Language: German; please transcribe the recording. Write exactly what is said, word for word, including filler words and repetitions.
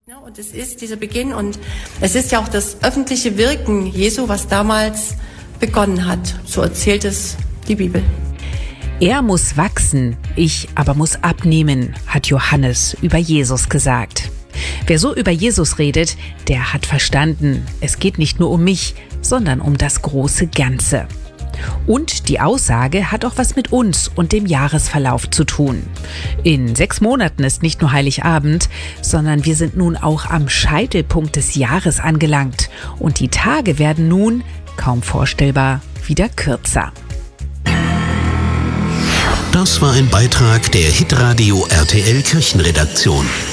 Ja, und es ist dieser Beginn und es ist ja auch das öffentliche Wirken Jesu, was damals begonnen hat. So erzählt es die Bibel. Er muss wachsen, ich aber muss abnehmen, hat Johannes über Jesus gesagt. Wer so über Jesus redet, der hat verstanden, es geht nicht nur um mich, sondern um das große Ganze. Und die Aussage hat auch was mit uns und dem Jahresverlauf zu tun. In sechs Monaten ist nicht nur Heiligabend, sondern wir sind nun auch am Scheitelpunkt des Jahres angelangt. Und die Tage werden nun, kaum vorstellbar, wieder kürzer. Das war ein Beitrag der Hitradio R T L Kirchenredaktion.